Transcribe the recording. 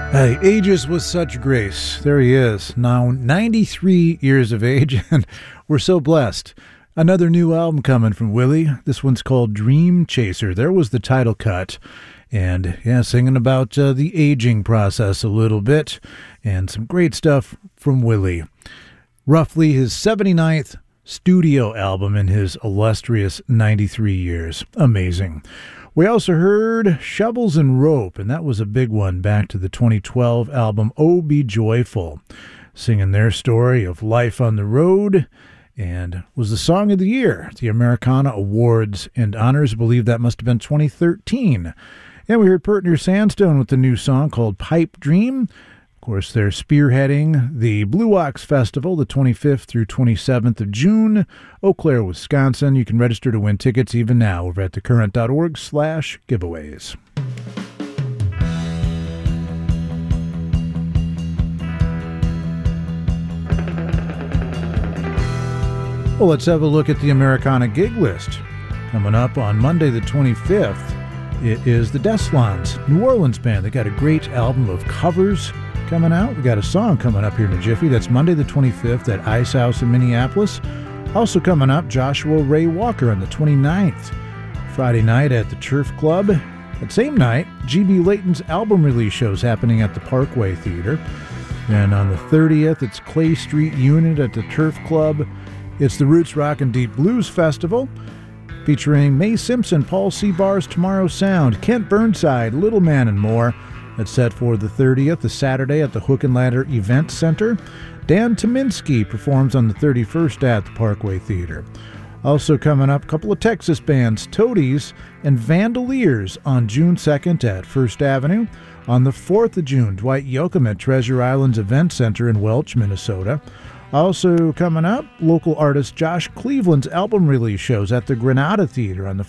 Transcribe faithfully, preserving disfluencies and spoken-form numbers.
Hey, ages with such grace. There he is, now ninety-three years of age, and we're so blessed. Another new album coming from Willie. This one's called Dream Chaser. There was the title cut. And, yeah, singing about uh, the aging process a little bit. And some great stuff from Willie. Roughly his seventy-ninth studio album in his illustrious ninety-three years. Amazing. We also heard Shovels and Rope, and that was a big one back to the twenty twelve album Oh Be Joyful, singing their story of life on the road, and was the song of the year at the Americana Awards and Honors. I believe that must have been twenty thirteen. And we heard Pert Near Sandstone with the new song called Pipe Dream. Of course, they're spearheading the Blue Ox Festival, the twenty-fifth through twenty-seventh of June, Eau Claire, Wisconsin. You can register to win tickets even now over at thecurrent.org slash giveaways. Well, let's have a look at the Americana gig list. Coming up on Monday the twenty-fifth, it is the Deslons, New Orleans band. They got a great album of covers coming out. We got a song coming up here in a jiffy. That's Monday the twenty-fifth at Ice House in Minneapolis. Also coming up, Joshua Ray Walker on the twenty-ninth. Friday night at the Turf Club. That same night, G B Layton's album release shows happening at the Parkway Theater. And on the thirtieth, it's Clay Street Unit at the Turf Club. It's the Roots Rock and Deep Blues Festival, featuring Mae Simpson, Paul Seabar's Tomorrow Sound, Kent Burnside, Little Man, and more. That's set for the thirtieth, the Saturday at the Hook and Ladder Event Center. Dan Tominski performs on the thirty-first at the Parkway Theater. Also coming up, a couple of Texas bands, Toadies and Vandaliers on June second at First Avenue. On the fourth of June, Dwight Yoakam at Treasure Island's Event Center in Welch, Minnesota. Also coming up, local artist Josh Cleveland's album release shows at the Granada Theater on the